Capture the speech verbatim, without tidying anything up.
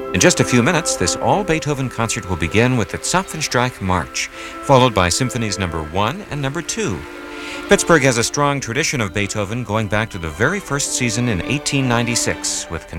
In just a few minutes, this all-Beethoven concert will begin with the Zapfenstreich March, followed by symphonies number one and number two. Pittsburgh has a strong tradition of Beethoven going back to the very first season in eighteen ninety-six with